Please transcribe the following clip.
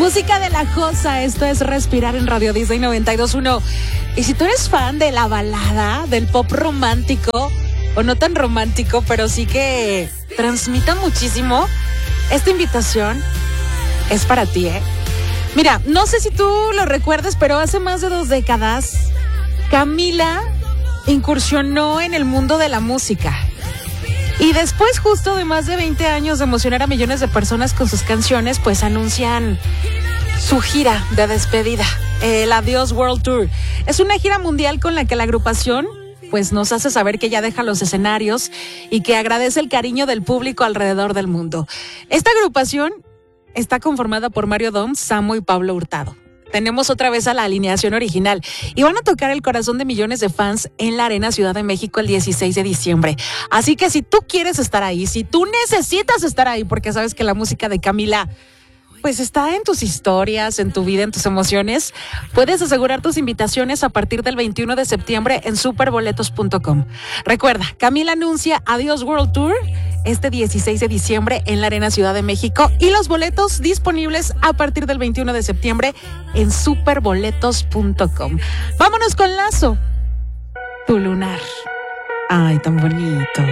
Música de la Josa, esto es Respirar en Radio Disney 92.1. Y si tú eres fan de la balada, del pop romántico, o no tan romántico, pero sí que transmita muchísimo, esta invitación es para ti, ¿eh? Mira, no sé si tú lo recuerdas, pero hace más de 2 décadas, Camila incursionó en el mundo de la música. Y después, justo de más de 20 años de emocionar a millones de personas con sus canciones, pues anuncian su gira de despedida, el Adiós World Tour. Es una gira mundial con la que la agrupación pues nos hace saber que ya deja los escenarios y que agradece el cariño del público alrededor del mundo. Esta agrupación está conformada por Mario Dom, Samo y Pablo Hurtado. Tenemos otra vez a la alineación original y van a tocar el corazón de millones de fans en la Arena Ciudad de México el 16 de diciembre. Así que si tú quieres estar ahí, si tú necesitas estar ahí, porque sabes que la música de Camila pues está en tus historias, en tu vida, en tus emociones, puedes asegurar tus invitaciones a partir del 21 de septiembre en superboletos.com. Recuerda, Camila anuncia Adiós World Tour este 16 de diciembre en la Arena Ciudad de México y los boletos disponibles a partir del 21 de septiembre en superboletos.com. Vámonos con Lazo, tu lunar. Ay, tan bonito.